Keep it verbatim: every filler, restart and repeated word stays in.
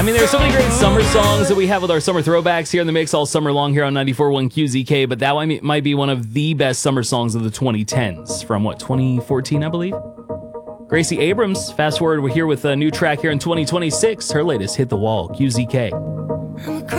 I mean, there's so many great summer songs that we have with our summer throwbacks here in the mix all summer long here on ninety-four point one Q Z K, but that might might be one of the best summer songs of the twenty tens from, what, twenty fourteen, I believe? Gracie Abrams, fast forward, we're here with a new track here in twenty twenty-six. Her latest, Hit the Wall, Q Z K.